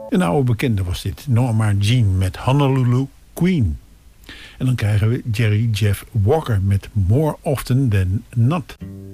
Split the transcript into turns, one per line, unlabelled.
Een oude bekende was dit. Norma Jean met Honolulu Queen. En dan krijgen we Jerry Jeff Walker met More Often Than Not.